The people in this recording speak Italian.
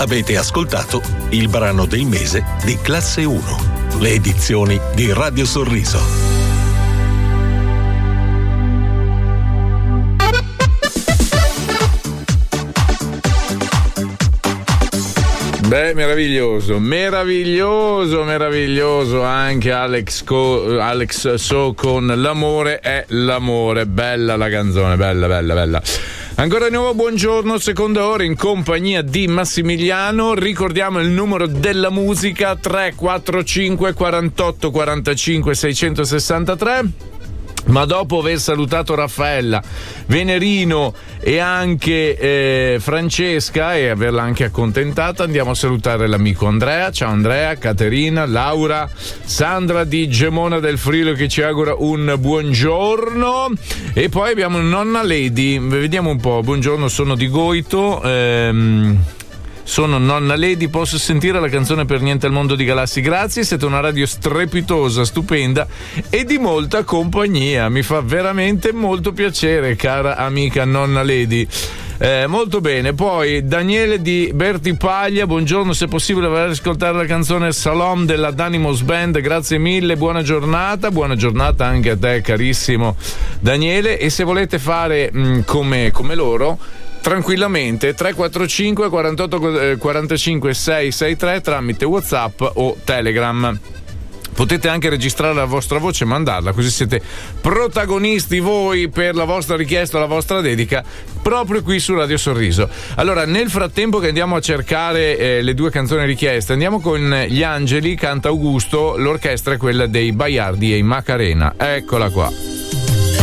Avete ascoltato il brano del mese di Classe 1, le edizioni di Radio Sorriso. Beh, meraviglioso anche Alex So con L'amore è l'amore. Bella la canzone, bella. Ancora di nuovo buongiorno, seconda ora in compagnia di Massimiliano. Ricordiamo il numero della musica: 345 48 45 663. Ma dopo aver salutato Raffaella, Venerino e anche Francesca e averla anche accontentata, andiamo a salutare l'amico Andrea. Ciao Andrea, Caterina, Laura, Sandra di Gemona del Friuli che ci augura un buongiorno. E poi abbiamo Nonna Lady, vediamo un po'. Buongiorno, sono di Goito. Sono Nonna Lady, posso sentire la canzone Per niente al mondo di Galassi? Grazie, siete una radio strepitosa, stupenda e di molta compagnia. Mi fa veramente molto piacere, cara amica Nonna Lady. Molto bene. Poi Daniele di Berti Paglia, buongiorno, se possibile vorrei ascoltare la canzone Salom della Danimos Band, grazie mille, buona giornata anche a te carissimo Daniele. E se volete fare come loro, tranquillamente 345 48 45 663 tramite WhatsApp o Telegram. Potete anche registrare la vostra voce e mandarla, così siete protagonisti voi per la vostra richiesta, la vostra dedica, proprio qui su Radio Sorriso. Allora, nel frattempo che andiamo a cercare le due canzoni richieste, andiamo con Gli Angeli, canta Augusto, l'orchestra è quella dei Baiardi e i Macarena. Eccola qua.